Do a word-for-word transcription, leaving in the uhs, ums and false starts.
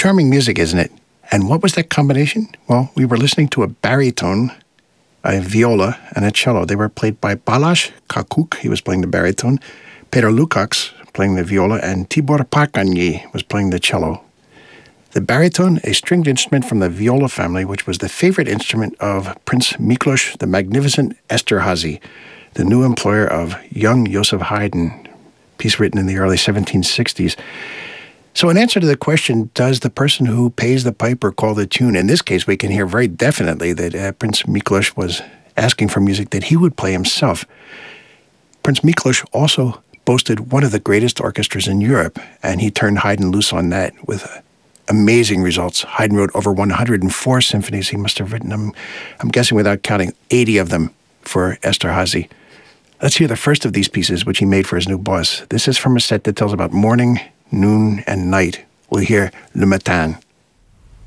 Charming music, isn't it? And what was that combination? Well, we were listening to a baritone, a viola, and a cello. They were played by Balázs Kakuk. He was playing the baritone. Peter Lukács playing the viola, and Tibor Pakányi was playing the cello. The baritone, a stringed instrument from the viola family, which was the favorite instrument of Prince Miklos the Magnificent Esterházy, the new employer of young Joseph Haydn, piece written in the early seventeen sixties. So in answer to the question, does the person who pays the piper call the tune? In this case, we can hear very definitely that uh, Prince Miklos was asking for music that he would play himself. Prince Miklos also boasted one of the greatest orchestras in Europe, and he turned Haydn loose on that with uh, amazing results. Haydn wrote over one hundred four symphonies. He must have written them, I'm guessing without counting, eighty of them for Esterházy. Let's hear the first of these pieces, which he made for his new boss. This is from a set that tells about morning, noon, and night. We'll hear Le Matin.